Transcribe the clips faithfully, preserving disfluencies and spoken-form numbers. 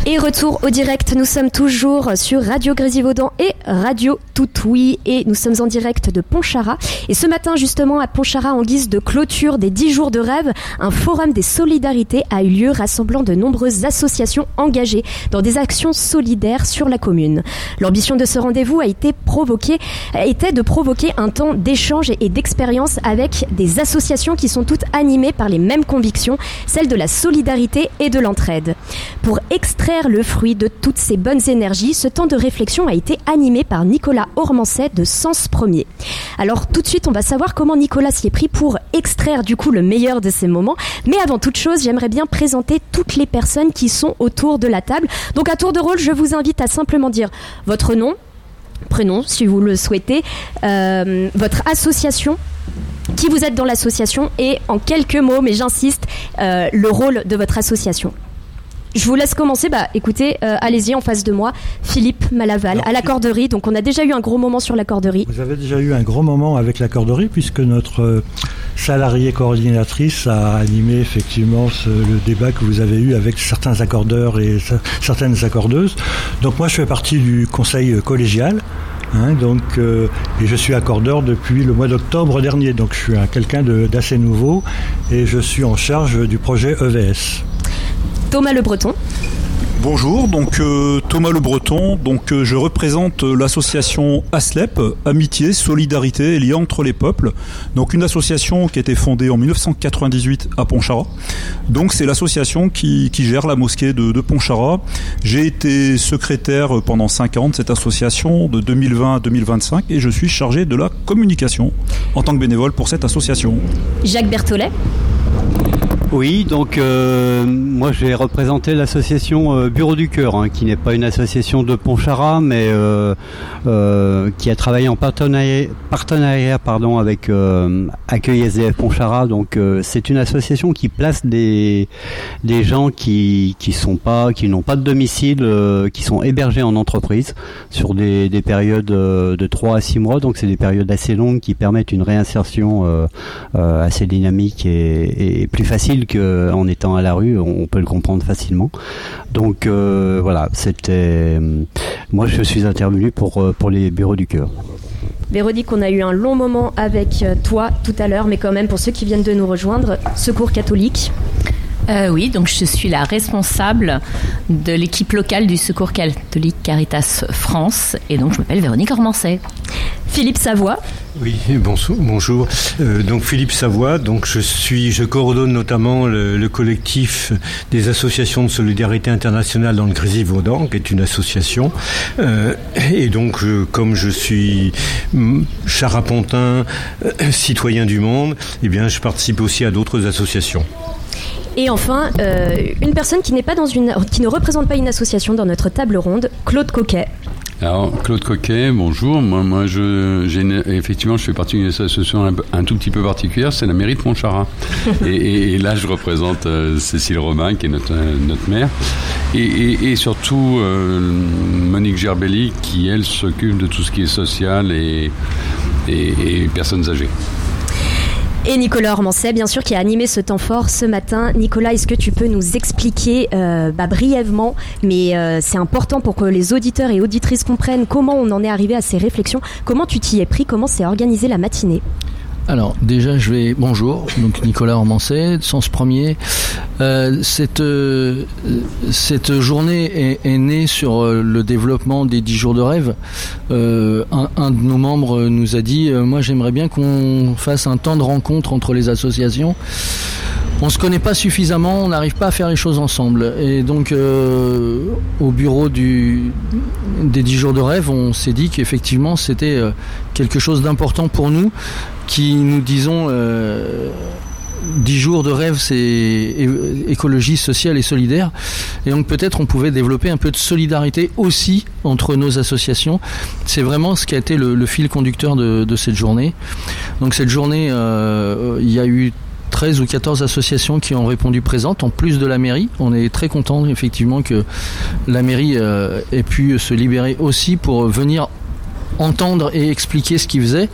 Et retour au direct, nous sommes toujours sur Radio Grésivaudan et Radio Toutouy et nous sommes en direct de Pontcharra. Et ce matin justement à Pontcharra, en guise de clôture des dix jours de rêve, un forum des solidarités a eu lieu rassemblant de nombreuses associations engagées dans des actions solidaires sur la commune. L'ambition de ce rendez-vous a été provoquée, était de provoquer un temps d'échange et d'expérience avec des associations qui sont toutes animées par les mêmes convictions, celles de la solidarité et de l'entraide. Pour extraire le fruit de toutes ces bonnes énergies, ce temps de réflexion a été animé par Nicolas Ormancet de Sens Premier. Alors tout de suite, on va savoir comment Nicolas s'y est pris pour extraire du coup le meilleur de ces moments. Mais avant toute chose, j'aimerais bien présenter toutes les personnes qui sont autour de la table. Donc à tour de rôle, je vous invite à simplement dire votre nom, prénom si vous le souhaitez, euh, votre association, qui vous êtes dans l'association et en quelques mots, mais j'insiste, euh, le rôle de votre association. Je vous laisse commencer. Bah, écoutez, euh, allez-y en face de moi, Philippe Malaval, Alors, à la corderie. Donc, on a déjà eu un gros moment sur la corderie. Vous avez déjà eu un gros moment avec la corderie, puisque notre euh, salariée coordinatrice a animé effectivement ce, le débat que vous avez eu avec certains accordeurs et sa, certaines accordeuses. Donc, moi, je fais partie du conseil collégial. Hein, donc, euh, et je suis accordeur depuis le mois d'octobre dernier. Donc, je suis un, quelqu'un de, d'assez nouveau et je suis en charge du projet E V S. Thomas Le Breton. Bonjour, donc euh, Thomas Le Breton, donc euh, je représente euh, l'association ASLEP, Amitié, Solidarité et Lien entre les peuples. Donc une association qui a été fondée en dix-neuf cent quatre-vingt-dix-huit à Pontcharra. Donc c'est l'association qui, qui gère la mosquée de, de Pontcharra. J'ai été secrétaire pendant cinq ans de cette association de deux mille vingt à deux mille vingt-cinq et je suis chargé de la communication en tant que bénévole pour cette association. Jacques Berthollet. Oui, donc euh, moi j'ai représenté l'association euh, Bureau du Cœur, hein, qui n'est pas une association de Pontcharra, mais euh, euh, qui a travaillé en partenariat, partenariat pardon, avec euh, Accueil S D F Pontcharra. Donc euh, c'est une association qui place des des gens qui qui sont pas, qui n'ont pas de domicile, euh, qui sont hébergés en entreprise sur des des périodes euh, de trois à six mois. Donc c'est des périodes assez longues qui permettent une réinsertion euh, euh, assez dynamique et, et plus facile qu'en étant à la rue, on peut le comprendre facilement. Donc euh, voilà, c'était moi je suis intervenu pour, pour les bureaux du cœur. Véronique, on a eu un long moment avec toi tout à l'heure, mais quand même pour ceux qui viennent de nous rejoindre, Secours catholique. Euh, oui, donc je suis la responsable de l'équipe locale du Secours catholique Caritas France et donc je m'appelle Véronique Ormancet. Philippe Savoie. Oui, bonjour. bonjour. Euh, donc Philippe Savoie, donc je suis, je coordonne notamment le, le collectif des associations de solidarité internationale dans le Grésivaudan, qui est une association. Euh, et donc, je, comme je suis charapontain, euh, citoyen du monde, eh bien, je participe aussi à d'autres associations. Et enfin, euh, une personne qui n'est pas dans une, qui ne représente pas une association dans notre table ronde, Claude Coquet. Alors, Claude Coquet, bonjour. Moi, moi je, j'ai une, effectivement, je fais partie d'une association un, un tout petit peu particulière, c'est la mairie de Pontcharra. et, et, et là, je représente euh, Cécile Romain, qui est notre, notre maire. Et, et, et surtout, euh, Monique Gerbelli, qui, elle, s'occupe de tout ce qui est social et, et, et personnes âgées. Et Nicolas Ormancet, bien sûr, qui a animé ce temps fort ce matin. Nicolas, est-ce que tu peux nous expliquer euh, bah, brièvement, mais euh, c'est important pour que les auditeurs et auditrices comprennent comment on en est arrivé à ces réflexions, comment tu t'y es pris, comment s'est organisée la matinée? Alors déjà je vais bonjour donc Nicolas Ormancet, Sens Premier. Euh, cette euh, cette journée est, est née sur euh, le développement des dix jours de rêve. Euh, un, un de nos membres nous a dit euh, moi j'aimerais bien qu'on fasse un temps de rencontre entre les associations. On se connaît pas suffisamment, on n'arrive pas à faire les choses ensemble. Et donc euh, au bureau du des dix jours de rêve, on s'est dit qu'effectivement c'était euh, quelque chose d'important pour nous, qui nous disons euh, dix jours de rêve, c'est écologie sociale et solidaire. Et donc peut-être on pouvait développer un peu de solidarité aussi entre nos associations. C'est vraiment ce qui a été le, le fil conducteur de, de cette journée. Donc cette journée, euh, il y a eu treize ou quatorze associations qui ont répondu présentes, en plus de la mairie. On est très content effectivement que la mairie euh, ait pu se libérer aussi pour venir entendre et expliquer ce qu'ils faisaient.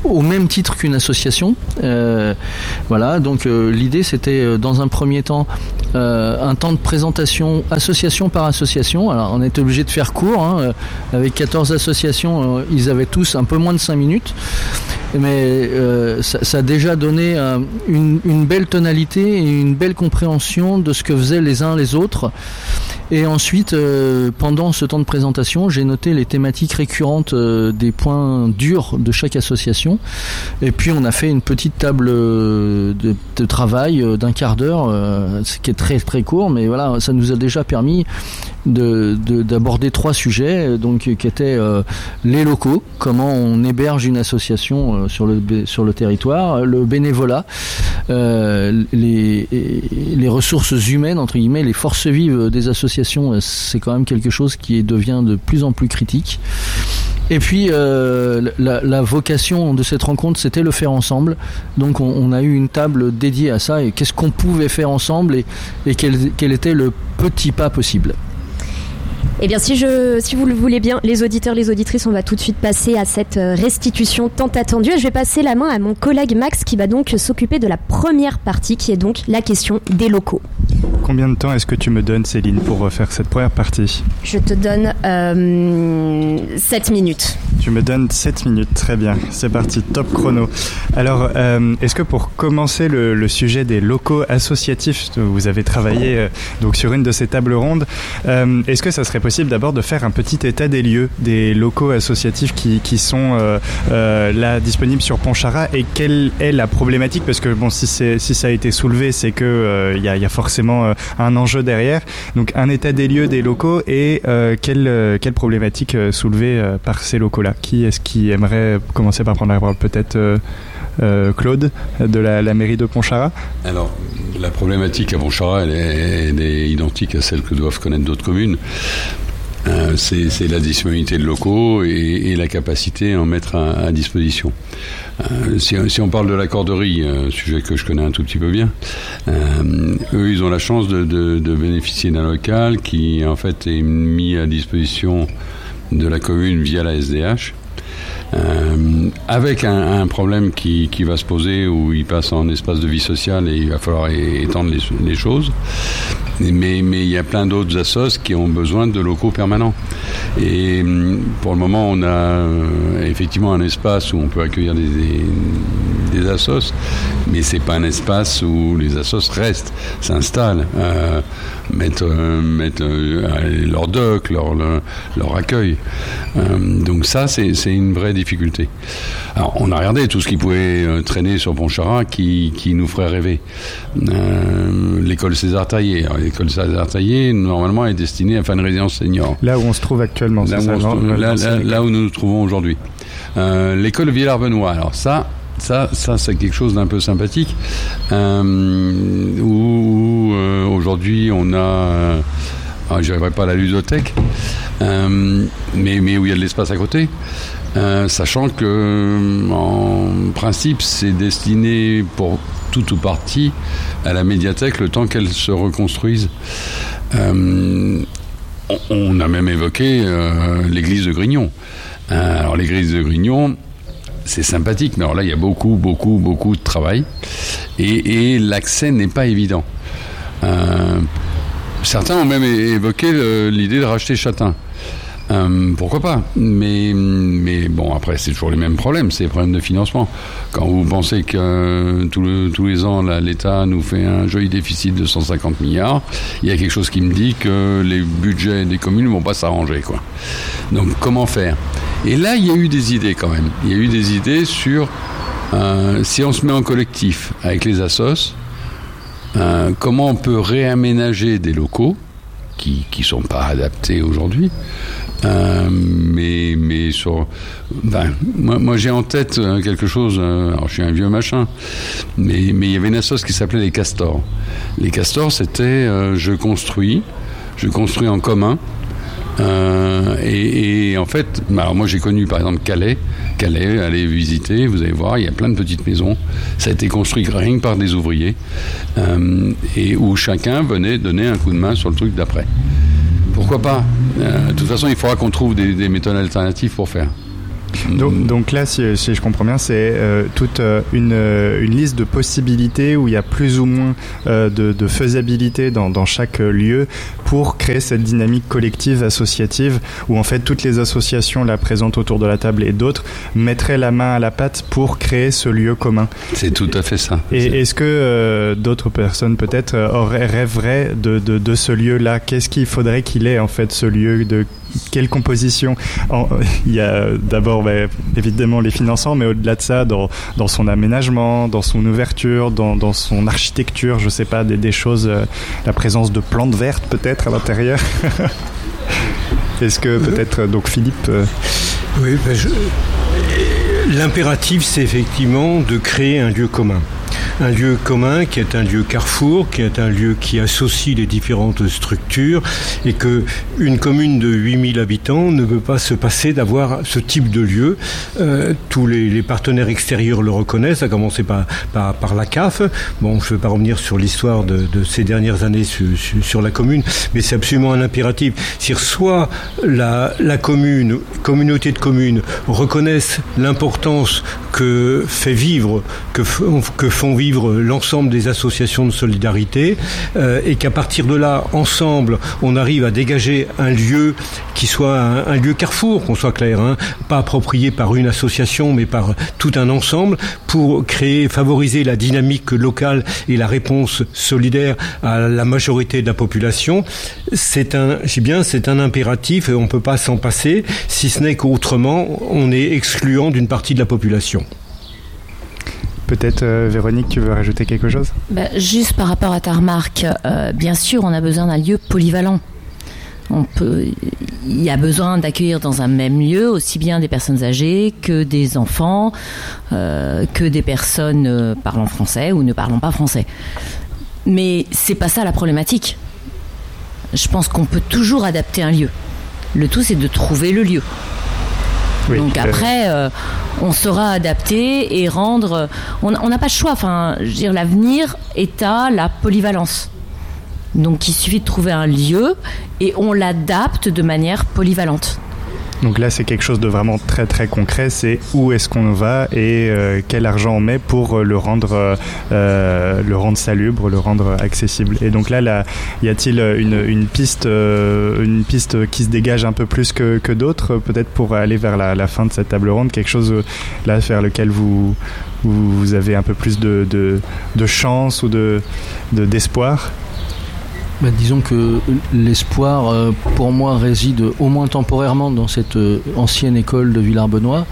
au même titre qu'une association. Euh, voilà, donc euh, l'idée c'était euh, dans un premier temps euh, un temps de présentation association par association. Alors on est obligé de faire court, hein, euh, avec quatorze associations, euh, ils avaient tous un peu moins de cinq minutes, mais euh, ça, ça a déjà donné euh, une, une belle tonalité et une belle compréhension de ce que faisaient les uns les autres. Et ensuite, euh, pendant ce temps de présentation, j'ai noté les thématiques récurrentes euh, des points durs de chaque association. Et puis, on a fait une petite table de, de travail euh, d'un quart d'heure, euh, ce qui est très très court, mais voilà, ça nous a déjà permis de, de, d'aborder trois sujets, donc qui étaient euh, les locaux, comment on héberge une association euh, sur le sur le territoire, le bénévolat, euh, les les ressources humaines entre guillemets, les forces vives des associations. C'est quand même quelque chose qui devient de plus en plus critique. Et puis euh, la, la vocation de cette rencontre, c'était le faire ensemble. Donc on, on a eu une table dédiée à ça et qu'est-ce qu'on pouvait faire ensemble et, et quel, quel était le petit pas possible. Eh bien, si, je, si vous le voulez bien, les auditeurs, les auditrices, on va tout de suite passer à cette restitution tant attendue. Et je vais passer la main à mon collègue Max qui va donc s'occuper de la première partie qui est donc la question des locaux. Combien de temps est-ce que tu me donnes, Céline, pour faire cette première partie ? Je te donne euh, sept minutes. Tu me donnes sept minutes, très bien. C'est parti, top chrono. Alors, euh, est-ce que pour commencer le, le sujet des locaux associatifs, vous avez travaillé euh, donc sur une de ces tables rondes, euh, est-ce que ça serait possible d'abord de faire un petit état des lieux des locaux associatifs qui, qui sont euh, euh, là disponibles sur Pontcharra et quelle est la problématique ? Parce que bon, si, c'est, si ça a été soulevé, c'est qu'il euh, y, y a forcément euh, un enjeu derrière. Donc un état des lieux des locaux et euh, quelle, euh, quelle problématique euh, soulevée euh, par ces locaux-là ? Qui est-ce qui aimerait commencer par prendre la parole ? Peut-être euh, euh, Claude de la, la mairie de Pontcharra ? Alors, la problématique à Pontcharra, elle est, elle est identique à celle que doivent connaître d'autres communes. Euh, c'est, c'est la disponibilité de locaux et, et la capacité à en mettre à, à disposition. Euh, si, si on parle de la corderie, un sujet que je connais un tout petit peu bien, euh, eux, ils ont la chance de, de, de bénéficier d'un local qui, en fait, est mis à disposition de la commune via la S D H. Euh, avec un, un problème qui, qui va se poser où il passe en espace de vie sociale et il va falloir étendre les, les choses. Mais, mais il y a plein d'autres assos qui ont besoin de locaux permanents. Et pour le moment, on a euh, effectivement un espace où on peut accueillir des, des, des assos, mais c'est pas un espace où les assos restent, s'installent, euh, mettent, euh, mettent euh, leur doc, leur, leur, leur accueil. Euh, donc ça, c'est, c'est une vraie difficulté. Alors, on a regardé tout ce qui pouvait euh, traîner sur Pontcharra qui, qui nous ferait rêver. Euh, l'école César Taillé. Alors, l'école César Taillé, normalement, est destinée à faire une résidence senior. Là où on se trouve actuellement, là c'est où ça, on se, là, là, là où nous nous trouvons aujourd'hui. Euh, l'école Villard-Benoît. Alors ça, ça, ça, c'est quelque chose d'un peu sympathique. Euh, où, où euh, aujourd'hui, on a... Euh, je ne dirais pas la ludothèque, euh, mais, mais où il y a de l'espace à côté. Euh, sachant que, en principe, c'est destiné pour tout ou partie à la médiathèque le temps qu'elle se reconstruise. Euh, on, on a même évoqué euh, l'église de Grignon. Euh, alors, l'église de Grignon, c'est sympathique, mais alors là, il y a beaucoup, beaucoup, beaucoup de travail. Et, et l'accès n'est pas évident. Euh, certains ont même évoqué le, l'idée de racheter Châtain. Euh, pourquoi pas, mais, mais bon, après c'est toujours les mêmes problèmes, c'est les problèmes de financement. Quand vous pensez que euh, tout le, tous les ans là, l'État nous fait un joli déficit de cent cinquante milliards, il y a quelque chose qui me dit que les budgets des communes ne vont pas s'arranger, quoi. Donc comment faire ? Et là il y a eu des idées quand même, il y a eu des idées sur euh, si on se met en collectif avec les assos, euh, comment on peut réaménager des locaux qui qui sont pas adaptés aujourd'hui. Euh, mais mais sur ben, moi, moi j'ai en tête euh, quelque chose, euh, alors je suis un vieux machin, mais mais il y avait une assoce qui s'appelait les Castors. Les Castors, c'était euh, je construis je construis en commun, euh, et, et en fait alors moi j'ai connu par exemple Calais Calais allez visiter, vous allez voir, il y a plein de petites maisons, ça a été construit rien que par des ouvriers, euh, et où chacun venait donner un coup de main sur le truc d'après. Pourquoi pas ? Euh, de toute façon, il faudra qu'on trouve des, des méthodes alternatives pour faire. Donc, donc là, si, si je comprends bien, c'est euh, toute euh, une, euh, une liste de possibilités où il y a plus ou moins euh, de, de faisabilité dans, dans chaque lieu pour créer cette dynamique collective, associative, où en fait toutes les associations là présentes autour de la table et d'autres mettraient la main à la pâte pour créer ce lieu commun. C'est tout à fait ça. Et c'est... est-ce que euh, d'autres personnes peut-être auraient, rêveraient de, de, de ce lieu-là ? Qu'est-ce qu'il faudrait qu'il ait en fait ce lieu, de quelle composition ? en, Il y a d'abord bah, évidemment les financements, mais au-delà de ça, dans, dans son aménagement, dans son ouverture, dans, dans son architecture, je sais pas, des, des choses, euh, la présence de plantes vertes peut-être à l'intérieur. Est-ce que peut-être, donc Philippe euh... Oui, ben je... l'impératif, c'est effectivement de créer un lieu commun. Un lieu commun qui est un lieu carrefour, qui est un lieu qui associe les différentes structures, et que une commune de huit mille habitants ne peut pas se passer d'avoir ce type de lieu. Euh, tous les, les partenaires extérieurs le reconnaissent, à commencer par, par, par la C A F. Bon, je ne vais pas revenir sur l'histoire de, de ces dernières années sur, sur, sur la commune, mais c'est absolument un impératif. Si soit la, la commune, communauté de communes reconnaissent l'importance que fait vivre, que, que font vivre l'ensemble des associations de solidarité, euh, et qu'à partir de là, ensemble, on arrive à dégager un lieu qui soit un, un lieu carrefour, qu'on soit clair, hein, pas approprié par une association, mais par tout un ensemble, pour créer, favoriser la dynamique locale et la réponse solidaire à la majorité de la population. C'est un, je dis bien, c'est un impératif et on ne peut pas s'en passer, si ce n'est qu'autrement, on est excluant d'une partie de la population. Peut-être, euh, Véronique, tu veux rajouter quelque chose ? Bah, juste par rapport à ta remarque, euh, bien sûr, on a besoin d'un lieu polyvalent. On peut, il y a besoin d'accueillir dans un même lieu aussi bien des personnes âgées que des enfants, euh, que des personnes euh, parlant français ou ne parlant pas français. Mais c'est pas ça la problématique. Je pense qu'on peut toujours adapter un lieu. Le tout, c'est de trouver le lieu. Oui, donc après, euh, on saura adapter et rendre. On n'a pas de choix. Enfin, je veux dire, l'avenir est à la polyvalence. Donc, il suffit de trouver un lieu et on l'adapte de manière polyvalente. Donc là, c'est quelque chose de vraiment très très concret. C'est où est-ce qu'on va et euh, quel argent on met pour le rendre, euh, le rendre salubre, le rendre accessible. Et donc là, là y a-t-il une, une piste, euh, une piste qui se dégage un peu plus que, que d'autres, peut-être pour aller vers la, la fin de cette table ronde, quelque chose là vers lequel vous, vous avez un peu plus de, de, de chance ou de, de, d'espoir? Bah, disons que l'espoir, euh, pour moi, réside au moins temporairement dans cette euh, ancienne école de Villars-Benoît.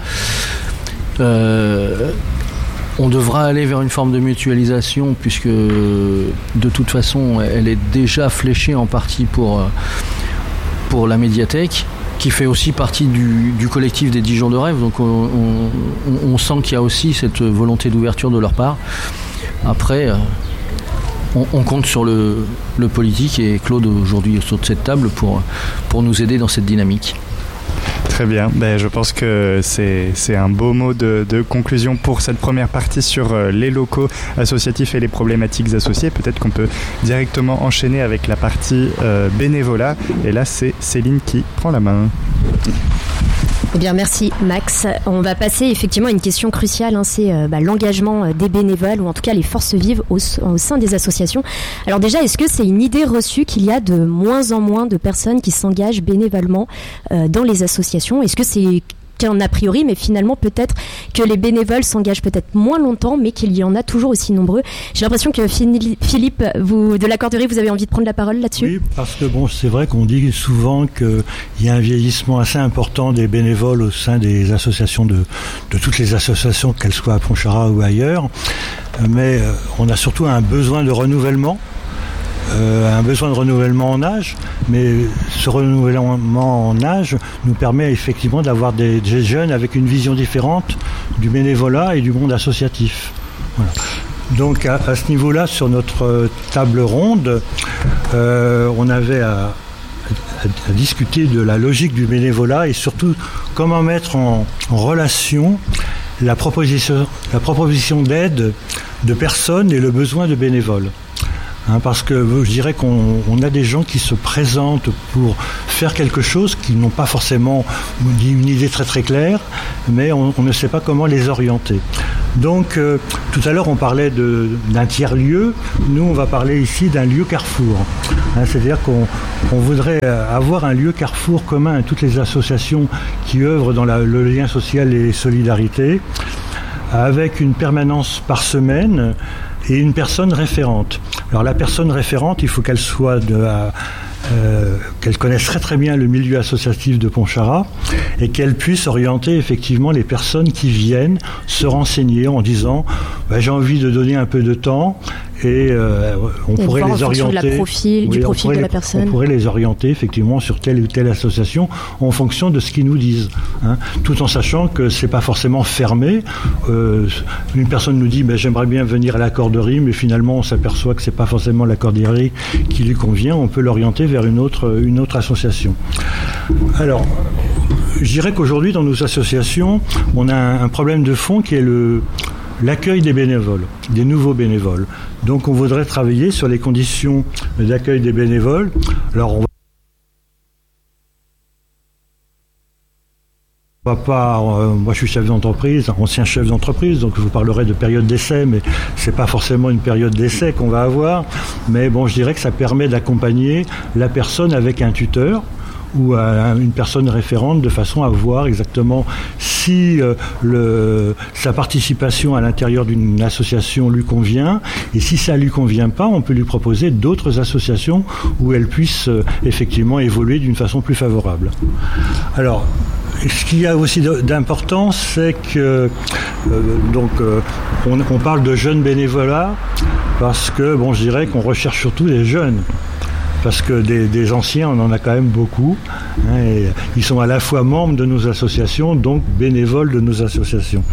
Euh, on devra aller vers une forme de mutualisation puisque, de toute façon, elle est déjà fléchée en partie pour, euh, pour la médiathèque, qui fait aussi partie du, du collectif des dix jours de rêve. Donc on, on, on sent qu'il y a aussi cette volonté d'ouverture de leur part. Après... Euh, On, on compte sur le, le politique et Claude aujourd'hui autour de cette table pour, pour nous aider dans cette dynamique. Très bien, ben, je pense que c'est, c'est un beau mot de, de conclusion pour cette première partie sur les locaux associatifs et les problématiques associées. Peut-être qu'on peut directement enchaîner avec la partie euh, bénévolat. Et là, c'est Céline qui prend la main. Eh bien, merci Max. On va passer effectivement à une question cruciale, hein, c'est euh, bah, l'engagement des bénévoles ou en tout cas les forces vives au, au sein des associations. Alors déjà, est-ce que c'est une idée reçue qu'il y a de moins en moins de personnes qui s'engagent bénévolement euh, dans les associations ? Est-ce que c'est qu'un a priori, mais finalement peut-être que les bénévoles s'engagent peut-être moins longtemps, mais qu'il y en a toujours aussi nombreux ? J'ai l'impression que Philippe, vous, de la Corderie, vous avez envie de prendre la parole là-dessus ? Oui, parce que bon, c'est vrai qu'on dit souvent qu'il y a un vieillissement assez important des bénévoles au sein des associations, de, de toutes les associations, qu'elles soient à Pontcharra ou ailleurs, mais euh, on a surtout un besoin de renouvellement. Euh, un besoin de renouvellement en âge, mais ce renouvellement en âge nous permet effectivement d'avoir des, des jeunes avec une vision différente du bénévolat et du monde associatif. Voilà. Donc à, à ce niveau-là, sur notre table ronde, euh, on avait à, à, à discuter de la logique du bénévolat et surtout comment mettre en, en relation la proposition, la proposition d'aide de personnes et le besoin de bénévoles. Hein, parce que je dirais qu'on on a des gens qui se présentent pour faire quelque chose, qui n'ont pas forcément une idée très très claire, mais on, on ne sait pas comment les orienter. Donc euh, tout à l'heure on parlait de, d'un tiers-lieu, nous on va parler ici d'un lieu carrefour. Hein, c'est-à-dire qu'on on voudrait avoir un lieu carrefour commun à toutes les associations qui œuvrent dans la, le lien social et solidarité, avec une permanence par semaine et une personne référente. Alors la personne référente, il faut qu'elle soit de, euh, qu'elle connaisse très très bien le milieu associatif de Pontcharra et qu'elle puisse orienter effectivement les personnes qui viennent se renseigner en disant bah, j'ai envie de donner un peu de temps et euh, on et pourrait les orienter de la profil, oui, du profil de les, la personne. On pourrait les orienter effectivement sur telle ou telle association en fonction de ce qu'ils nous disent, hein, tout en sachant que c'est pas forcément fermé. Euh, une personne nous dit bah, j'aimerais bien venir à la corderie, mais finalement on s'aperçoit que c'est pas forcément la corderie qui lui convient. On peut l'orienter vers une autre une autre association. Alors, je dirais qu'aujourd'hui dans nos associations, on a un, un problème de fond qui est le l'accueil des bénévoles, des nouveaux bénévoles. Donc on voudrait travailler sur les conditions d'accueil des bénévoles. Alors on va pas, euh, moi je suis chef d'entreprise, ancien chef d'entreprise, donc je vous parlerai de période d'essai, mais c'est pas forcément une période d'essai qu'on va avoir. Mais bon, je dirais que ça permet d'accompagner la personne avec un tuteur ou à une personne référente de façon à voir exactement si euh, le, sa participation à l'intérieur d'une association lui convient, et si ça lui convient pas, on peut lui proposer d'autres associations où elle puisse euh, effectivement évoluer d'une façon plus favorable. Alors, ce qu'il y a aussi d'important, c'est que euh, donc euh, on, on parle de jeunes bénévolats parce que bon, je dirais qu'on recherche surtout les jeunes. Parce que des, des anciens, on en a quand même beaucoup. Hein, et ils sont à la fois membres de nos associations, donc bénévoles de nos associations.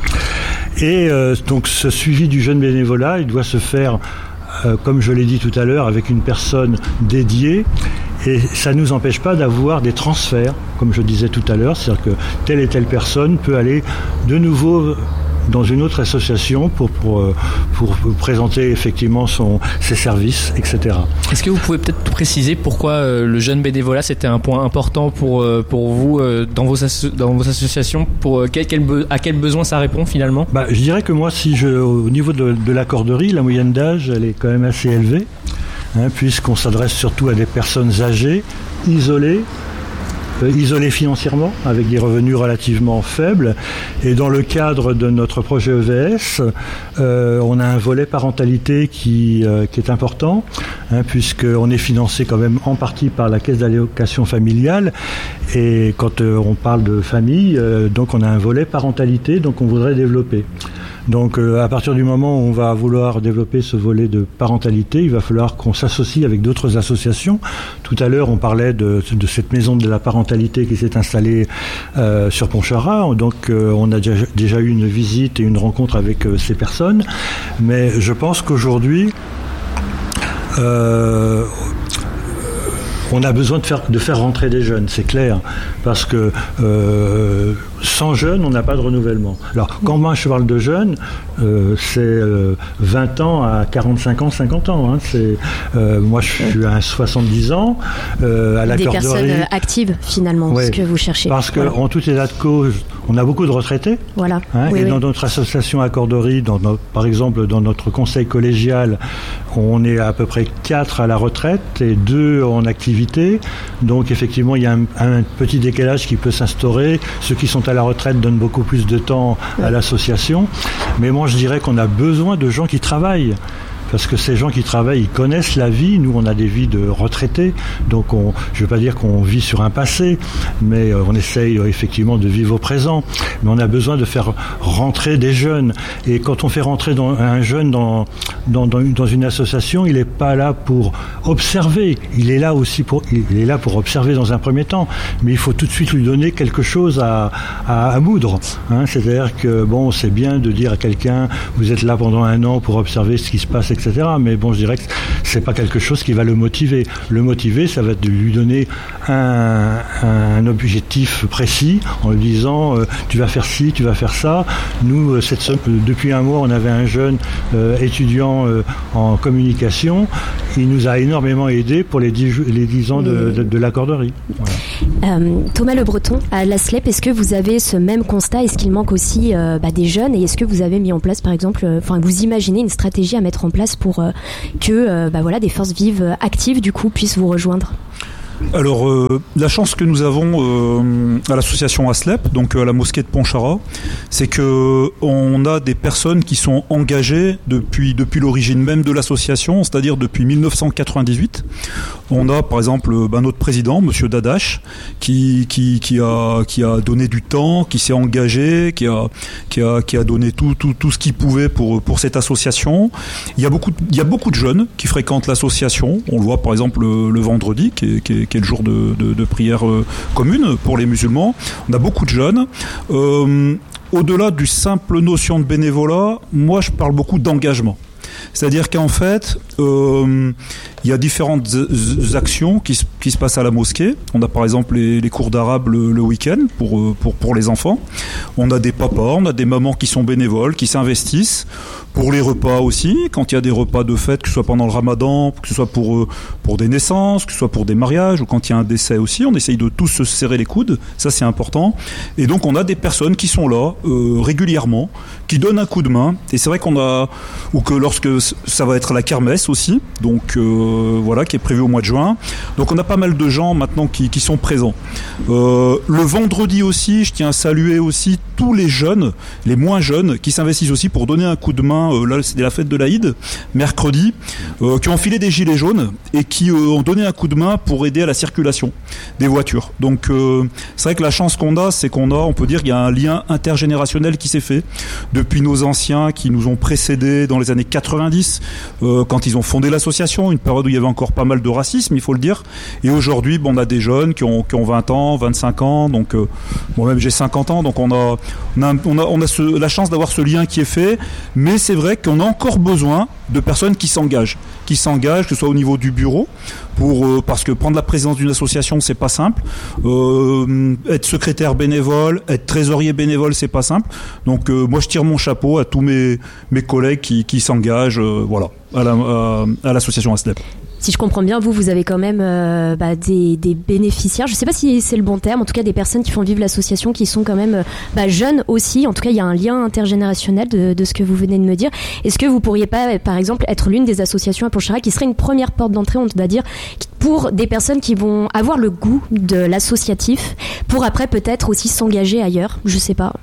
Et euh, donc ce suivi du jeune bénévolat, il doit se faire, euh, comme je l'ai dit tout à l'heure, avec une personne dédiée. Et ça ne nous empêche pas d'avoir des transferts, comme je disais tout à l'heure, c'est-à-dire que telle et telle personne peut aller de nouveau dans une autre association pour, pour, pour présenter effectivement son, ses services, et cetera. Est-ce que vous pouvez peut-être préciser pourquoi euh, le jeune bénévolat c'était un point important pour, euh, pour vous euh, dans, vos asso- dans vos associations, pour, euh, quel, quel be- à quel besoin ça répond finalement? Bah, je dirais que moi, si je, au niveau de, de la corderie, la moyenne d'âge elle est quand même assez élevée, hein, puisqu'on s'adresse surtout à des personnes âgées, isolées, Euh, isolés financièrement, avec des revenus relativement faibles. Et dans le cadre de notre projet E V S, euh, on a un volet parentalité qui, euh, qui est important, hein, puisqu'on est financé quand même en partie par la caisse d'allocation familiale. Et quand euh, on parle de famille, euh, donc on a un volet parentalité, donc on voudrait développer. Donc euh, à partir du moment où on va vouloir développer ce volet de parentalité, il va falloir qu'on s'associe avec d'autres associations. Tout à l'heure, on parlait de, de cette maison de la parentalité qui s'est installée euh, sur Pontcharra. Donc euh, on a déjà, déjà eu une visite et une rencontre avec euh, ces personnes. Mais je pense qu'aujourd'hui, euh, on a besoin de faire, de faire rentrer des jeunes, c'est clair, parce que euh, sans jeunes, on n'a pas de renouvellement. Alors, quand moi je parle de jeunes, euh, c'est euh, vingt ans à quarante-cinq ans, cinquante ans. Hein, c'est, euh, moi, je suis à soixante-dix ans. Euh, à la des corderie, personnes actives, finalement, ouais, ce que vous cherchez. Parce qu'en voilà. tout état de cause, on a beaucoup de retraités. Voilà. Hein, oui, et oui. dans notre association à Corderie, dans notre, par exemple, dans notre conseil collégial, on est à peu près quatre à la retraite et deux en activité. Donc, effectivement, il y a un, un petit décalage qui peut s'instaurer. Ceux qui sont à la retraite donnent beaucoup plus de temps ouais. à l'association. Mais moi, je dirais qu'on a besoin de gens qui travaillent. Parce que ces gens qui travaillent, ils connaissent la vie. Nous, on a des vies de retraités. Donc, on, je ne veux pas dire qu'on vit sur un passé, mais on essaye effectivement de vivre au présent. Mais on a besoin de faire rentrer des jeunes. Et quand on fait rentrer dans, un jeune dans, dans, dans, dans une association, il n'est pas là pour observer. Il est là aussi pour, il est là pour observer dans un premier temps. Mais il faut tout de suite lui donner quelque chose à, à, à moudre. Hein. C'est-à-dire que, bon, c'est bien de dire à quelqu'un, vous êtes là pendant un an pour observer ce qui se passe, et et cetera. Mais bon, je dirais que c'est pas quelque chose qui va le motiver. Le motiver, ça va de lui donner un, un objectif précis en lui disant euh, tu vas faire ci, tu vas faire ça. Nous, euh, cette semaine, depuis un mois, on avait un jeune euh, étudiant euh, en communication. Il nous a énormément aidé pour les dix, les dix ans de, de, de l'accorderie. Voilà. Euh, Thomas Le Breton, à la S L E P, est-ce que vous avez ce même constat? Est-ce qu'il manque aussi euh, bah, des jeunes? Et est-ce que vous avez mis en place, par exemple, enfin, euh, vous imaginez une stratégie à mettre en place pour euh, que euh, bah, voilà, des forces vives euh, actives, du coup, puissent vous rejoindre? Alors, euh, la chance que nous avons euh, à l'association A S L E P, donc à la mosquée de Pontcharra, c'est que on a des personnes qui sont engagées depuis depuis l'origine même de l'association, c'est-à-dire depuis mille neuf cent quatre-vingt-dix-huit. On a par exemple ben, notre président, Monsieur Dadache, qui qui qui a qui a donné du temps, qui s'est engagé, qui a qui a qui a donné tout tout tout ce qu'il pouvait pour pour cette association. Il y a beaucoup il y a beaucoup de jeunes qui fréquentent l'association. On le voit par exemple le, le vendredi, qui est, qui est qui est le jour de, de, de prière euh, commune pour les musulmans. On a beaucoup de jeunes. Euh, au-delà du simple notion de bénévolat, moi je parle beaucoup d'engagement. C'est-à-dire qu'en fait, euh, il y a différentes actions qui se, qui se passent à la mosquée. On a par exemple les, les cours d'arabe le, le week-end pour, pour, pour les enfants. On a des papas, on a des mamans qui sont bénévoles, qui s'investissent. Pour les repas aussi, quand il y a des repas de fête, que ce soit pendant le ramadan, que ce soit pour, pour des naissances, que ce soit pour des mariages, ou quand il y a un décès aussi, on essaye de tous se serrer les coudes, ça c'est important. Et donc on a des personnes qui sont là euh, régulièrement, qui donnent un coup de main, et c'est vrai qu'on a, ou que lorsque ça va être la kermesse aussi, donc euh, voilà, qui est prévu au mois de juin, donc on a pas mal de gens maintenant qui, qui sont présents. Euh, le vendredi aussi, je tiens à saluer aussi tous les jeunes, les moins jeunes, qui s'investissent aussi pour donner un coup de main. Euh, là, c'était la fête de l'Aïd, mercredi, euh, qui ont enfilé des gilets jaunes et qui euh, ont donné un coup de main pour aider à la circulation des voitures. Donc, euh, c'est vrai que la chance qu'on a, c'est qu'on a, on peut dire, qu'il y a un lien intergénérationnel qui s'est fait depuis nos anciens qui nous ont précédés dans les années quatre-vingt-dix, euh, quand ils ont fondé l'association, une période où il y avait encore pas mal de racisme, il faut le dire. Et aujourd'hui, bon, on a des jeunes qui ont, qui ont vingt ans, vingt-cinq ans, donc euh, moi-même j'ai cinquante ans, donc on a, on a, on a, on a ce, la chance d'avoir ce lien qui est fait, mais c'est vrai qu'on a encore besoin de personnes qui s'engagent, qui s'engagent, que ce soit au niveau du bureau, pour, euh, parce que prendre la présidence d'une association, c'est pas simple. Euh, être secrétaire bénévole, être trésorier bénévole, c'est pas simple. Donc euh, moi, je tire mon chapeau à tous mes, mes collègues qui, qui s'engagent, euh, voilà, à, la, à, à l'association A S L E P. Si je comprends bien, vous, vous avez quand même euh, bah, des, des bénéficiaires. Je ne sais pas si c'est le bon terme. En tout cas, des personnes qui font vivre l'association, qui sont quand même bah, jeunes aussi. En tout cas, il y a un lien intergénérationnel de, de ce que vous venez de me dire. Est-ce que vous pourriez pas, par exemple, être l'une des associations à Pontcharra qui serait une première porte d'entrée, on va dire, pour des personnes qui vont avoir le goût de l'associatif, pour après peut-être aussi s'engager ailleurs? Je ne sais pas.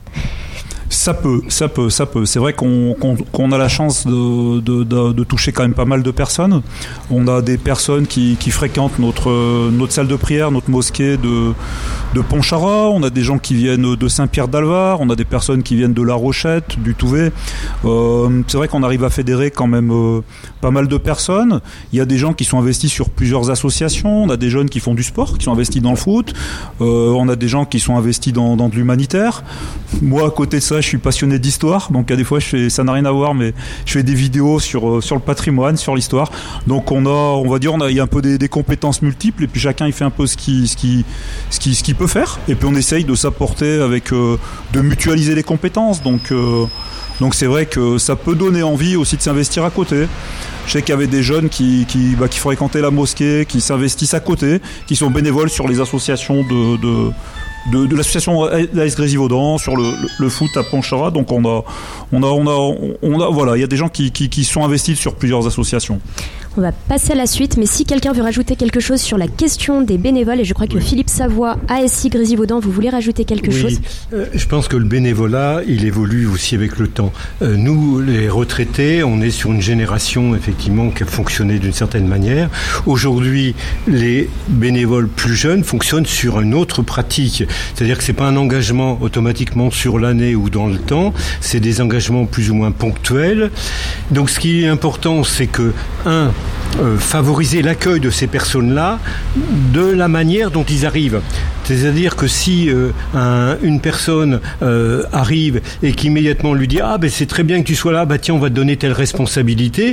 Ça peut, ça peut, ça peut. C'est vrai qu'on, qu'on, qu'on a la chance de, de, de, de toucher quand même pas mal de personnes. On a des personnes qui, qui fréquentent notre, notre salle de prière, notre mosquée de, de Pontcharra. On a des gens qui viennent de Saint-Pierre-d'Alvar. On a des personnes qui viennent de La Rochette, du Touvet. Euh, c'est vrai qu'on arrive à fédérer quand même euh, pas mal de personnes. Il y a des gens qui sont investis sur plusieurs associations. On a des jeunes qui font du sport, qui sont investis dans le foot. Euh, on a des gens qui sont investis dans, dans de l'humanitaire. Moi, à côté de ça, je suis passionné d'histoire, donc à des fois je fais, ça n'a rien à voir, mais je fais des vidéos sur sur le patrimoine, sur l'histoire. Donc on a, on va dire, on a, il y a un peu des, des compétences multiples, et puis chacun il fait un peu ce qui ce qui ce qui ce qu'il peut faire, et puis on essaye de s'apporter avec euh, de mutualiser les compétences. Donc euh, donc c'est vrai que ça peut donner envie aussi de s'investir à côté. Je sais qu'il y avait des jeunes qui qui, bah, qui fréquentaient la mosquée, qui s'investissent à côté, qui sont bénévoles sur les associations de, de De, de l'association A S Grésivaudan, sur le, le, le foot à Pontcharra. Donc on a, on a, on a, on a, voilà, il y a des gens qui, qui, qui sont investis sur plusieurs associations. On va passer à la suite, mais si quelqu'un veut rajouter quelque chose sur la question des bénévoles, et je crois que oui. Philippe Savoie, A S I Grésivaudan, vous voulez rajouter quelque oui. chose? euh, Je pense que le bénévolat, il évolue aussi avec le temps. Euh, nous, les retraités, on est sur une génération, effectivement, qui a fonctionné d'une certaine manière. Aujourd'hui, les bénévoles plus jeunes fonctionnent sur une autre pratique. C'est-à-dire que c'est pas un engagement automatiquement sur l'année ou dans le temps, c'est des engagements plus ou moins ponctuels. Donc ce qui est important, c'est que, un, euh, favoriser l'accueil de ces personnes-là de la manière dont ils arrivent. C'est-à-dire que si euh, un, une personne euh, arrive et qu'immédiatement on lui dit « Ah, ben c'est très bien que tu sois là, bah tiens, on va te donner telle responsabilité »,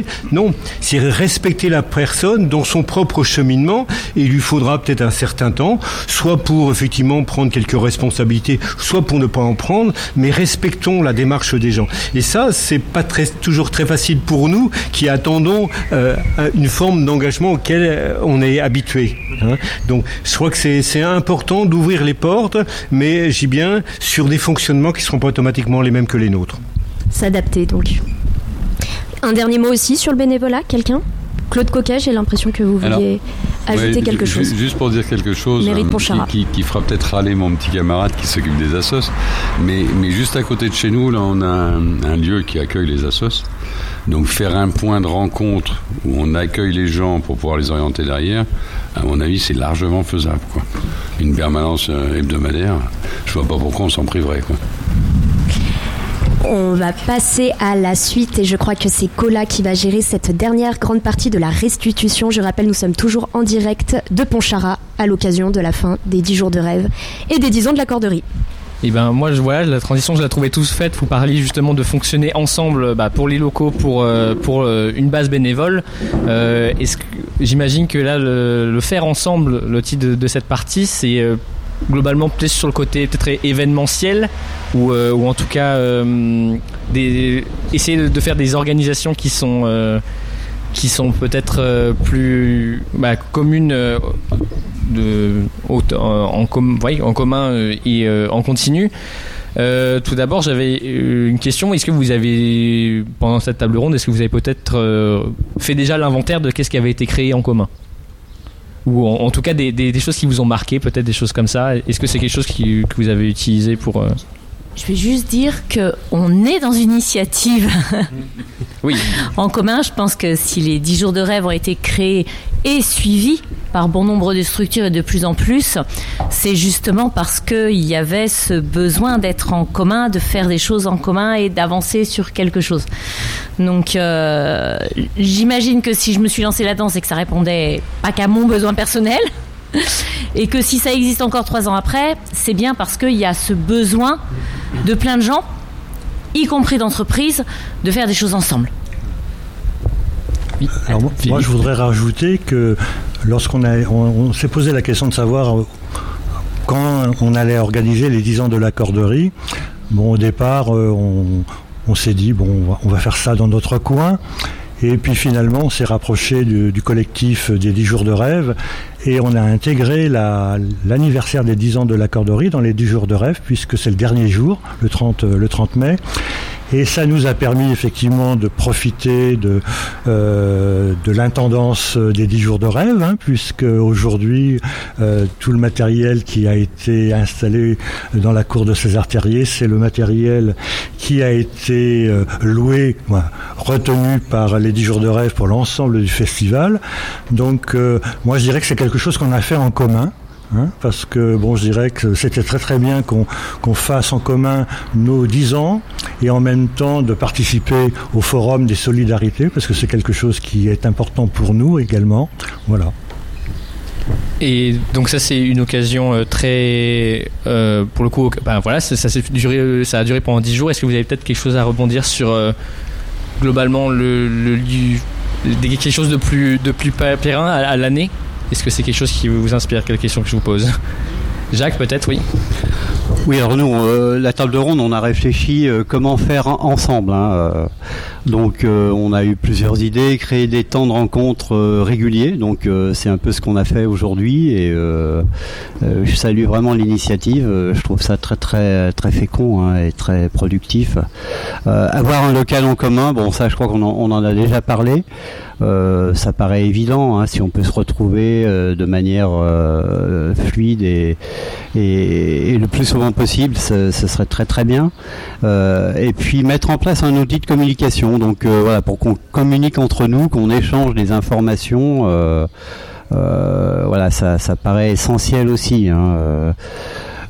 non, c'est respecter la personne dans son propre cheminement, et il lui faudra peut-être un certain temps, soit pour effectivement prendre quelques responsabilités, soit pour ne pas en prendre, mais respectons la démarche des gens. Et ça, c'est pas très, toujours très facile pour nous qui attendons euh, une forme d'engagement auquel on est habitué. Hein. Donc, je crois que c'est, c'est important d'ouvrir les portes, mais j'y bien sur des fonctionnements qui ne seront pas automatiquement les mêmes que les nôtres. S'adapter donc. Un dernier mot aussi sur le bénévolat, quelqu'un ? Claude Coquet, j'ai l'impression que vous vouliez Alors, ajouter ouais, quelque chose. Juste pour dire quelque chose euh, qui, qui, qui fera peut-être râler mon petit camarade qui s'occupe des assos, mais, mais juste à côté de chez nous, là, on a un, un lieu qui accueille les assos. Donc faire un point de rencontre où on accueille les gens pour pouvoir les orienter derrière, à mon avis, c'est largement faisable, quoi. Une permanence hebdomadaire, je vois pas pourquoi on s'en priverait, quoi. On va passer à la suite et je crois que c'est Cola qui va gérer cette dernière grande partie de la restitution. Je rappelle, nous sommes toujours en direct de Pontcharra à l'occasion de la fin des dix jours de rêve et des dix ans de la corderie. Et ben moi je voilà la transition je la trouvais tous faite. Vous parliez justement de fonctionner ensemble bah, pour les locaux, pour euh, pour euh, une base bénévole. Euh, est-ce que, j'imagine que là le, le faire ensemble, le titre de, de cette partie, c'est euh, globalement peut-être sur le côté peut-être événementiel ou euh, ou en tout cas euh, des, essayer de, de faire des organisations qui sont euh, qui sont peut-être euh, plus bah, communes. Euh, De, en, en, com, ouais, en commun et euh, en continu. Euh, tout d'abord, j'avais une question. Est-ce que vous avez, pendant cette table ronde, est-ce que vous avez peut-être euh, fait déjà l'inventaire de qu'est-ce qui avait été créé en commun ? Ou en, en tout cas des, des, des choses qui vous ont marqué, peut-être des choses comme ça. Est-ce que c'est quelque chose qui, que vous avez utilisé pour... Euh... Je vais juste dire qu'on est dans une initiative oui. en commun. Je pense que si les dix jours de rêve ont été créés et suivis par bon nombre de structures et de plus en plus, c'est justement parce qu'il y avait ce besoin d'être en commun, de faire des choses en commun et d'avancer sur quelque chose. Donc euh, j'imagine que si je me suis lancée là-dedans, c'est que ça répondait pas qu'à mon besoin personnel. Et que si ça existe encore trois ans après, c'est bien parce qu'il y a ce besoin de plein de gens, y compris d'entreprises, de faire des choses ensemble. Oui. Alors moi, moi, je voudrais rajouter que lorsqu'on a, on, on s'est posé la question de savoir quand on allait organiser les dix ans de la corderie, bon, au départ, on, on s'est dit, bon, on va, on va faire ça dans notre coin. Et puis finalement, on s'est rapproché du, du collectif des dix jours de rêve et on a intégré la, l'anniversaire des dix ans de la corderie dans les dix jours de rêve, puisque c'est le dernier jour, le trente, le trente mai. Et ça nous a permis effectivement de profiter de, euh, de l'intendance des dix jours de rêve, hein, puisque aujourd'hui, euh, tout le matériel qui a été installé dans la cour de César-Terrier, c'est le matériel qui a été euh, loué, ouais, retenu par les dix jours de rêve pour l'ensemble du festival. Donc, euh, moi, je dirais que c'est quelque chose qu'on a fait en commun. Hein, parce que bon, je dirais que c'était très très bien qu'on, qu'on fasse en commun nos dix ans et en même temps de participer au forum des solidarités, parce que c'est quelque chose qui est important pour nous également. Voilà. Et donc ça c'est une occasion euh, très euh, pour le coup ben voilà ça, ça, s'est duré, ça a duré pendant dix jours. Est-ce que vous avez peut-être quelque chose à rebondir sur euh, globalement le, le, le, quelque chose de plus de plus périn à, à l'année? Est-ce que c'est quelque chose qui vous inspire? Quelle question que je vous pose? Jacques, peut-être, oui. Oui, alors nous, euh, la table ronde, on a réfléchi euh, comment faire ensemble. Hein, euh, donc, euh, on a eu plusieurs idées, créer des temps de rencontres euh, réguliers. Donc, euh, c'est un peu ce qu'on a fait aujourd'hui. Et euh, euh, je salue vraiment l'initiative. Euh, je trouve ça très, très, très fécond hein, et très productif. Euh, avoir un local en commun, bon, ça, je crois qu'on en, on en a déjà parlé. Euh, ça paraît évident, hein, si on peut se retrouver euh, de manière euh, fluide et, et, et le plus souvent possible, ce, ce serait très très bien. Euh, et puis mettre en place un outil de communication, donc euh, voilà, pour qu'on communique entre nous, qu'on échange des informations. Euh, euh, voilà, ça, ça paraît essentiel aussi. Hein, euh,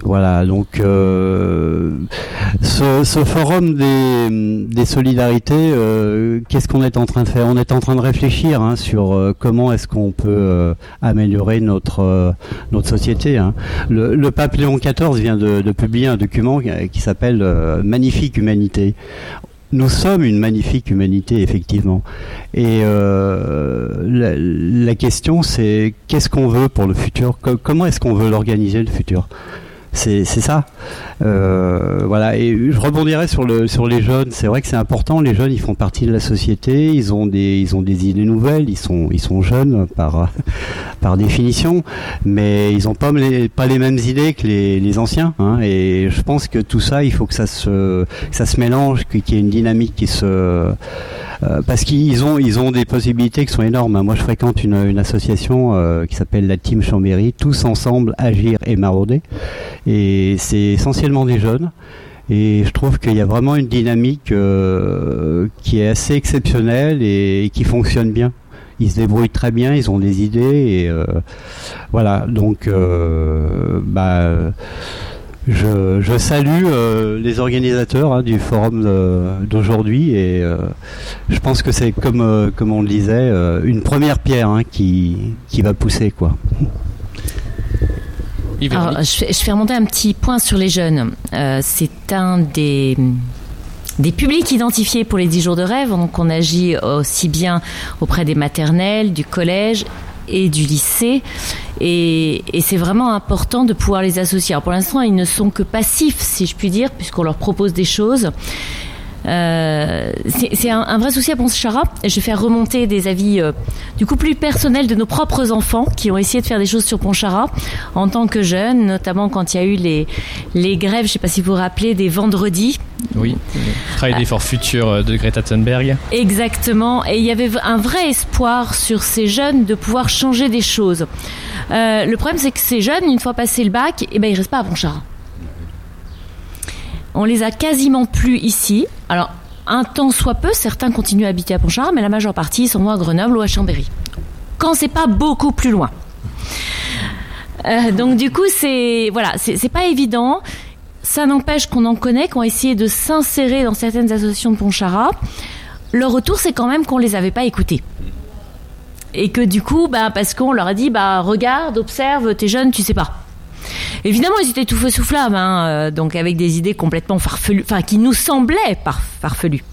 Voilà, donc euh, ce, ce forum des, des solidarités, euh, qu'est-ce qu'on est en train de faire? On est en train de réfléchir hein, sur euh, comment est-ce qu'on peut euh, améliorer notre euh, notre société. Hein. Le, le pape Léon quatorze vient de, de publier un document qui s'appelle euh, Magnifique humanité. Nous sommes une magnifique humanité, effectivement. Et euh, la, la question, c'est qu'est-ce qu'on veut pour le futur? Comment est-ce qu'on veut l'organiser, le futur? C'est, c'est ça. Euh, voilà. Et je rebondirai sur le sur les jeunes. C'est vrai que c'est important. Les jeunes, ils font partie de la société. Ils ont des ils ont des idées nouvelles. Ils sont ils sont jeunes par par définition, mais ils ont pas les pas les mêmes idées que les les anciens. Hein, et je pense que tout ça, il faut que ça se que ça se mélange, qu'il y ait une dynamique qui se Euh, parce qu'ils ont ils ont des possibilités qui sont énormes. Moi, je fréquente une, une association euh, qui s'appelle la Team Chambéry, tous ensemble agir et marauder. Et c'est essentiellement des jeunes. Et je trouve qu'il y a vraiment une dynamique euh, qui est assez exceptionnelle et, et qui fonctionne bien. Ils se débrouillent très bien, ils ont des idées et euh, voilà. Donc, euh, bah. Je, je salue euh, les organisateurs hein, du forum de, d'aujourd'hui et euh, je pense que c'est comme euh, comme on le disait euh, une première pierre hein, qui qui va pousser quoi. Alors, je, fais, je fais remonter un petit point sur les jeunes. Euh, c'est un des des publics identifiés pour les dix jours de rêve. Donc on agit aussi bien auprès des maternelles, du collège et du lycée et, et c'est vraiment important de pouvoir les associer. Alors pour l'instant ils ne sont que passifs si je puis dire puisqu'on leur propose des choses. Euh, c'est, c'est un, un vrai souci à Pontcharra. Je vais faire remonter des avis euh, du coup plus personnels de nos propres enfants qui ont essayé de faire des choses sur Pontcharra en tant que jeunes, notamment quand il y a eu les, les grèves, je ne sais pas si vous vous rappelez, des vendredis. Oui, le travail d'effort futur de Greta Thunberg. Exactement, et il y avait un vrai espoir sur ces jeunes de pouvoir changer des choses. Euh, le problème c'est que ces jeunes, une fois passé le bac, eh ben, ils ne restent pas à Pontcharra. On les a quasiment plus ici. Alors, un temps soit peu, certains continuent à habiter à Pontcharra, mais la majeure partie sont à Grenoble ou à Chambéry. Quand c'est pas beaucoup plus loin. Euh, donc du coup, c'est voilà, c'est, c'est pas évident. Ça n'empêche qu'on en connaît, qui ont essayé de s'insérer dans certaines associations de Pontcharra. Le retour, c'est quand même qu'on les avait pas écoutés. Et que du coup, bah, parce qu'on leur a dit, bah, regarde, observe, t'es jeune, tu sais pas. Évidemment, ils étaient tout feu sous flamme, hein, euh, donc avec des idées complètement farfelues, enfin qui nous semblaient par, farfelues.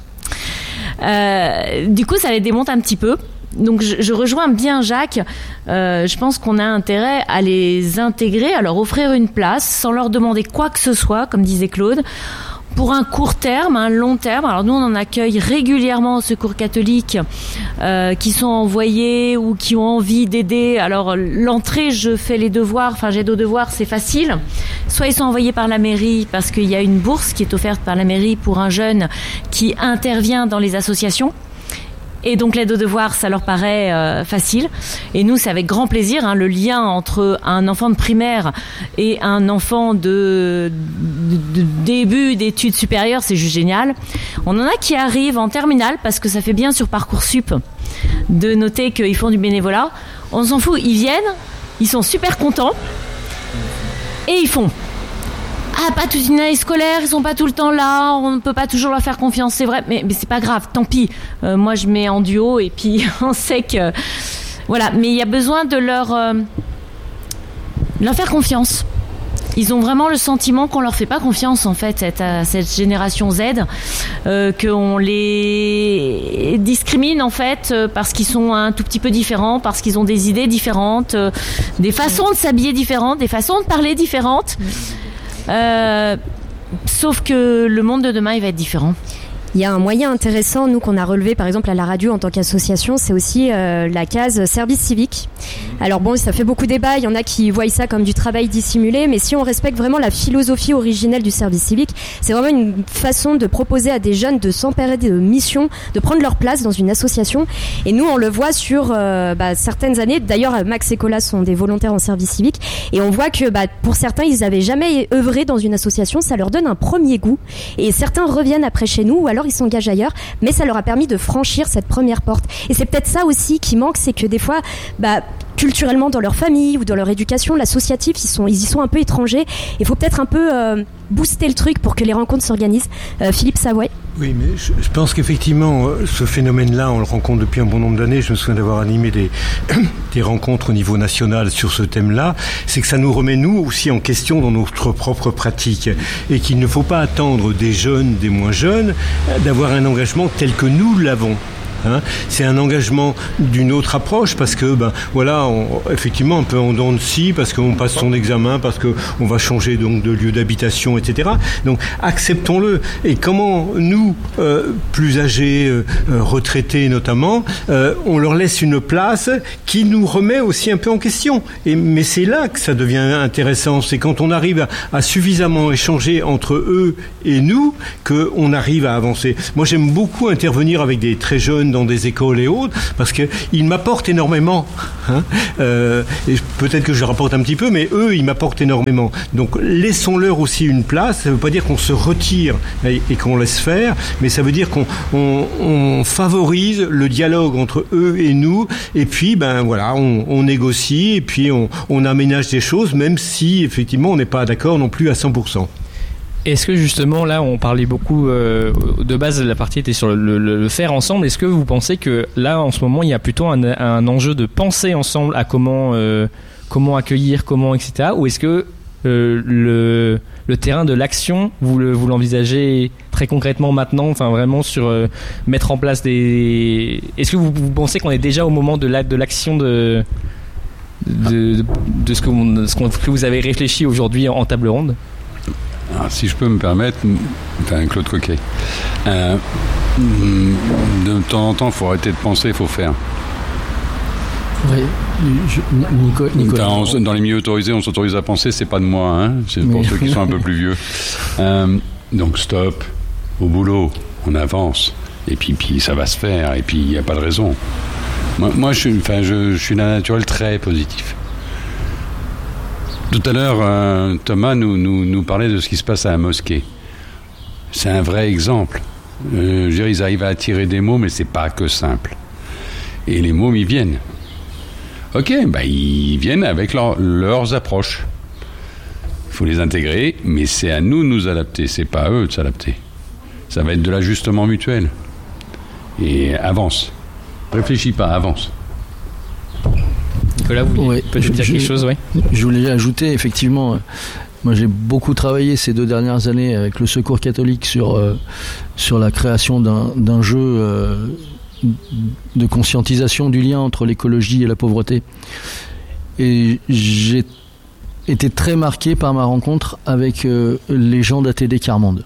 Euh, du coup, ça les démonte un petit peu. Donc, je, je rejoins bien Jacques. Euh, je pense qu'on a intérêt à les intégrer, à leur offrir une place, sans leur demander quoi que ce soit, comme disait Claude, pour un court terme, un long terme. Alors nous, on en accueille régulièrement au Secours catholique euh, qui sont envoyés ou qui ont envie d'aider. Alors l'entrée, je fais les devoirs, enfin j'aide aux devoirs, c'est facile. Soit ils sont envoyés par la mairie parce qu'il y a une bourse qui est offerte par la mairie pour un jeune qui intervient dans les associations. Et donc l'aide aux devoirs, ça leur paraît euh, facile. Et nous, c'est avec grand plaisir. Hein, le lien entre un enfant de primaire et un enfant de, de, de début d'études supérieures, c'est juste génial. On en a qui arrivent en terminale parce que ça fait bien sur Parcoursup de noter qu'ils font du bénévolat. On s'en fout, ils viennent, ils sont super contents et ils font. Ah, pas toute une année scolaire, ils sont pas tout le temps là, on ne peut pas toujours leur faire confiance, c'est vrai, mais, mais c'est pas grave, tant pis. Euh, moi, je mets en duo et puis on sait que... Voilà, mais il y a besoin de leur, euh, leur faire confiance. Ils ont vraiment le sentiment qu'on leur fait pas confiance, en fait, cette, cette génération Z, euh, qu'on les discrimine, en fait, parce qu'ils sont un tout petit peu différents, parce qu'ils ont des idées différentes, euh, des façons de s'habiller différentes, des façons de parler différentes. Euh, sauf que le monde de demain, il va être différent. Il y a un moyen intéressant, nous, qu'on a relevé par exemple à la radio en tant qu'association, c'est aussi euh, la case service civique. Alors bon, ça fait beaucoup débat, il y en a qui voient ça comme du travail dissimulé, mais si on respecte vraiment la philosophie originelle du service civique, c'est vraiment une façon de proposer à des jeunes de s'emparer de missions, de prendre leur place dans une association. Et nous, on le voit sur euh, bah, certaines années. D'ailleurs, Max et Colas sont des volontaires en service civique, et on voit que bah, pour certains, ils n'avaient jamais œuvré dans une association, ça leur donne un premier goût, et certains reviennent après chez nous, ou alors ils s'engagent ailleurs, mais ça leur a permis de franchir cette première porte. Et c'est peut-être ça aussi qui manque, c'est que des fois, bah, culturellement dans leur famille ou dans leur éducation, l'associatif, ils, sont, ils y sont un peu étrangers. Il faut peut-être un peu euh, booster le truc pour que les rencontres s'organisent. Euh, Philippe Savoie. Oui, mais je, je pense qu'effectivement, ce phénomène-là, on le rencontre depuis un bon nombre d'années. Je me souviens d'avoir animé des, des rencontres au niveau national sur ce thème-là. C'est que ça nous remet, nous aussi, en question dans notre propre pratique. Et qu'il ne faut pas attendre des jeunes, des moins jeunes, d'avoir un engagement tel que nous l'avons. Hein, c'est un engagement d'une autre approche parce que ben voilà on, effectivement un peu en dents de scie parce qu'on passe son examen, parce que on va changer donc de lieu d'habitation, et cetera. Donc acceptons-le. Et comment nous euh, plus âgés, euh, retraités notamment, euh, on leur laisse une place qui nous remet aussi un peu en question. Et mais c'est là que ça devient intéressant. C'est quand on arrive à, à suffisamment échanger entre eux et nous que on arrive à avancer. Moi j'aime beaucoup intervenir avec des très jeunes dans des écoles et autres, parce qu'ils m'apportent énormément. Hein euh, et peut-être que je rapporte un petit peu, mais eux, ils m'apportent énormément. Donc, laissons-leur aussi une place. Ça ne veut pas dire qu'on se retire et, et qu'on laisse faire, mais ça veut dire qu'on on, on favorise le dialogue entre eux et nous, et puis, ben voilà, on, on négocie, et puis on, on aménage des choses, même si, effectivement, on n'est pas d'accord non plus à cent pour cent. Est-ce que justement là on parlait beaucoup euh, de base la partie était sur le, le, le faire ensemble, est-ce que vous pensez que là en ce moment il y a plutôt un, un enjeu de penser ensemble à comment, euh, comment accueillir, comment etc, ou est-ce que euh, le, le terrain de l'action vous, le, vous l'envisagez très concrètement maintenant, enfin vraiment sur euh, mettre en place des... Est-ce que vous, vous pensez qu'on est déjà au moment de, la, de l'action de, de, de, de ce, que vous, ce que vous avez réfléchi aujourd'hui en, en table ronde? Alors, si je peux me permettre, enfin Claude Coquet, euh, de temps en temps, il faut arrêter de penser, il faut faire. Oui, je, Nico, Nicolas. Dans, dans les milieux autorisés, on s'autorise à penser, c'est pas de moi, hein, c'est pour Mais... ceux qui sont un peu plus vieux. Euh, donc stop, au boulot, on avance, et puis, puis ça va se faire, et puis il n'y a pas de raison. Moi, moi je, suis, enfin, je, je suis d'un naturel très positif. Tout à l'heure, euh, Thomas nous, nous, nous parlait de ce qui se passe à la mosquée. C'est un vrai exemple. Euh, je veux dire, ils arrivent à attirer des mômes, mais c'est pas que simple. Et les mômes, ils viennent. Ok, bah, ils viennent avec leur, leurs approches. Il faut les intégrer, mais c'est à nous de nous adapter, c'est pas à eux de s'adapter. Ça va être de l'ajustement mutuel. Et avance. Réfléchis pas, avance. Nicolas, vous voulez ouais, peut-être dire quelque chose, oui. Je voulais ajouter, effectivement, euh, moi j'ai beaucoup travaillé ces deux dernières années avec le Secours catholique sur, euh, sur la création d'un, d'un jeu euh, de conscientisation du lien entre l'écologie et la pauvreté. Et j'ai été très marqué par ma rencontre avec euh, les gens d'A T D Quart-Monde.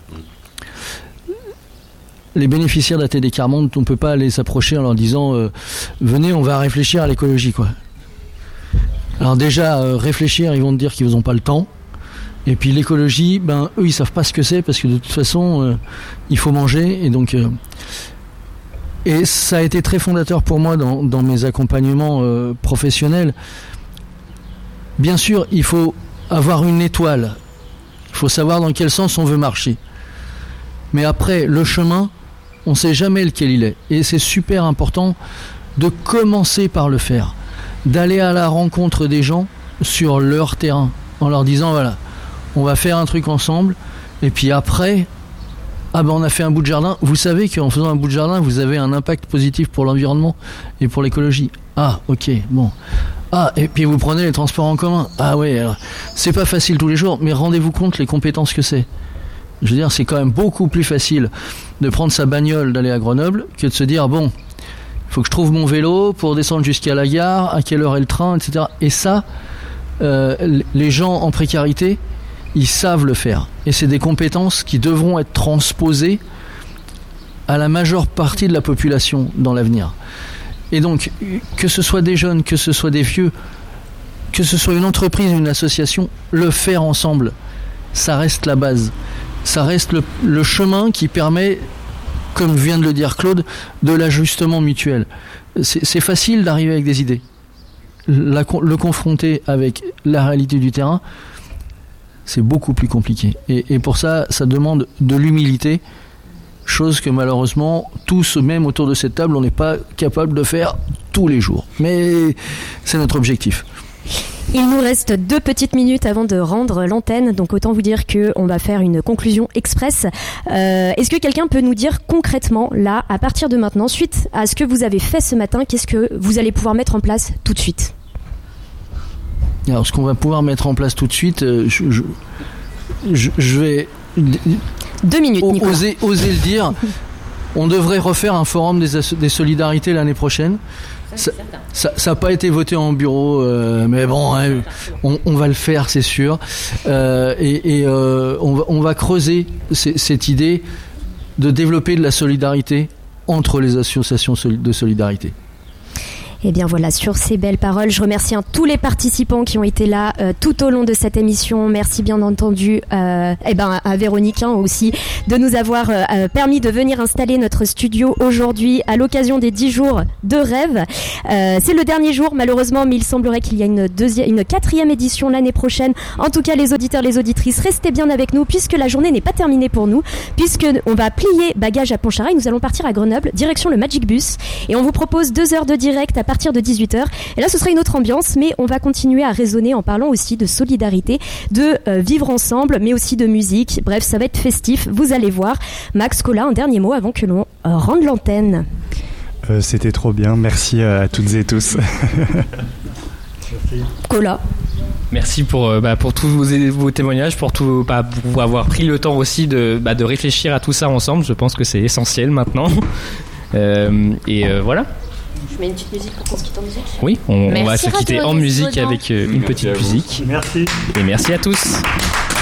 Les bénéficiaires d'A T D Quart-Monde, on ne peut pas les approcher en leur disant euh, « Venez, on va réfléchir à l'écologie ». quoi. Alors déjà, euh, réfléchir, ils vont te dire qu'ils n'ont pas le temps. Et puis l'écologie, ben, eux, ils ne savent pas ce que c'est parce que de toute façon, euh, il faut manger. Et donc, euh, et ça a été très fondateur pour moi dans, dans mes accompagnements euh, professionnels. Bien sûr, il faut avoir une étoile. Il faut savoir dans quel sens on veut marcher. Mais après, le chemin, on ne sait jamais lequel il est. Et c'est super important de commencer par le faire. D'aller à la rencontre des gens sur leur terrain, en leur disant voilà, on va faire un truc ensemble, et puis après, ah ben on a fait un bout de jardin. Vous savez qu'en faisant un bout de jardin, vous avez un impact positif pour l'environnement et pour l'écologie. Ah, ok, bon. Ah, et puis vous prenez les transports en commun. Ah ouais, alors, c'est pas facile tous les jours, mais rendez-vous compte les compétences que c'est. Je veux dire, c'est quand même beaucoup plus facile de prendre sa bagnole, d'aller à Grenoble, que de se dire bon, il faut que je trouve mon vélo pour descendre jusqu'à la gare, à quelle heure est le train, et cetera. Et ça, euh, les gens en précarité, ils savent le faire. Et c'est des compétences qui devront être transposées à la majeure partie de la population dans l'avenir. Et donc, que ce soit des jeunes, que ce soit des vieux, que ce soit une entreprise, une association, le faire ensemble, ça reste la base. Ça reste le, le chemin qui permet, comme vient de le dire Claude, de l'ajustement mutuel. C'est, c'est facile d'arriver avec des idées. La, le confronter avec la réalité du terrain, c'est beaucoup plus compliqué. Et, et pour ça, ça demande de l'humilité chose que malheureusement tous, même autour de cette table, on n'est pas capable de faire tous les jours. Mais c'est notre objectif. Il nous reste deux petites minutes avant de rendre l'antenne, donc autant vous dire qu'on va faire une conclusion express. Euh, est-ce que quelqu'un peut nous dire concrètement, là, à partir de maintenant, suite à ce que vous avez fait ce matin, qu'est-ce que vous allez pouvoir mettre en place tout de suite ? Alors, ce qu'on va pouvoir mettre en place tout de suite, euh, je, je, je, je vais... Deux minutes, Nicolas. Oser, oser le dire, on devrait refaire un forum des, as- des solidarités l'année prochaine. Ça n'a pas été voté en bureau, euh, mais bon, hein, on, on va le faire, c'est sûr. Euh, et et euh, on, va, on va creuser c- cette idée de développer de la solidarité entre les associations de solidarité. Et bien voilà, sur ces belles paroles, je remercie hein, tous les participants qui ont été là euh, tout au long de cette émission. Merci bien entendu euh, eh ben, à Véronique hein, aussi de nous avoir euh, permis de venir installer notre studio aujourd'hui à l'occasion des dix jours de rêve. Euh, c'est le dernier jour malheureusement, mais il semblerait qu'il y a une, deuxième, une quatrième édition l'année prochaine. En tout cas, les auditeurs, les auditrices, restez bien avec nous puisque la journée n'est pas terminée pour nous, puisqu'on va plier bagage à Pontcharra et nous allons partir à Grenoble, direction le Magic Bus. Et on vous propose deux heures de direct à partir de dix-huit heures. Et là, ce sera une autre ambiance, mais on va continuer à raisonner en parlant aussi de solidarité, de euh, vivre ensemble, mais aussi de musique. Bref, ça va être festif, vous allez voir. Max, Cola, un dernier mot avant que l'on euh, rende l'antenne. Euh, c'était trop bien, merci à toutes et tous. Cola. Merci pour, euh, bah, pour tous vos, vos témoignages, pour, tout, bah, pour avoir pris le temps aussi de, bah, de réfléchir à tout ça ensemble. Je pense que c'est essentiel maintenant. Euh, et euh, voilà. Je mets une petite musique pour qu'on se quitte en musique. Oui, on, on va Merci se quitter Radio en musique Grésilvaudan. avec euh, une Merci petite à vous. musique. Merci. Et merci à tous.